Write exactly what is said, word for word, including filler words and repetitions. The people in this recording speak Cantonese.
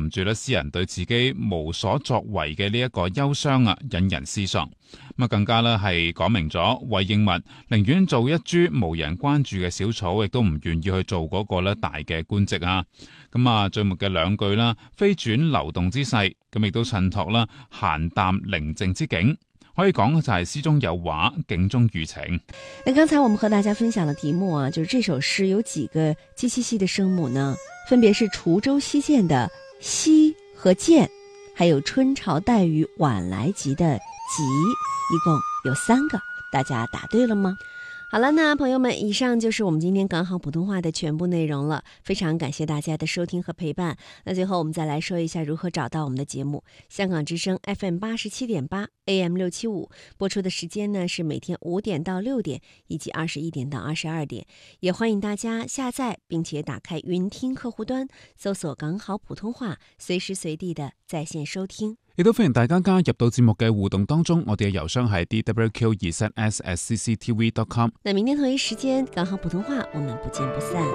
含住咧詩人對自己無所作為嘅呢一個憂傷啊，引人思索。咁啊，更加咧係講明咗韋應物寧願做一株無人關注嘅小草，亦都唔願意去做嗰個咧大嘅官職啊。咁啊，最末嘅兩句啦，飛轉流動之勢，咁亦都襯托啦閒淡寧靜之景。可以講嘅就係詩中有畫，景中寓情。 那剛才我們和大家分享的題目啊，就是這首詩有幾個唧唧唧的聲母呢？分別是滁州西澗的西和澗，還有春潮帶雨晚來急的急，一共有三個。大家答對了嗎？好了，那朋友們，以上就是我們今天港好普通話的全部內容了。非常感謝大家的收聽和陪伴。那最後我們再來說一下如何找到我們的節目。香港之聲 F M 八十七點八 A M 六七五播出的時間呢是每天五點到六點，以及二十一點到二十二點。也歡迎大家下載並且打開雲聽客戶端，搜索港好普通話，隨時隨地的在線收聽。 亦都歡迎大家加入到節目嘅互動當中，我哋嘅郵箱係 d w q 二 s at c c t v dot com。 那明天同一時間，港好普通話，我們不見不散。